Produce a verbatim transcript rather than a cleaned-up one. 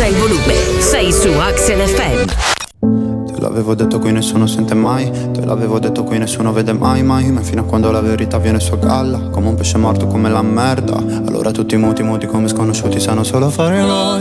alza il volume, sei su Axel F M. Te l'avevo detto qui nessuno sente mai, te l'avevo detto qui nessuno vede mai mai, ma fino a quando la verità viene su a galla, come un pesce morto come la merda. Allora tutti muti muti come sconosciuti sanno solo fare noi.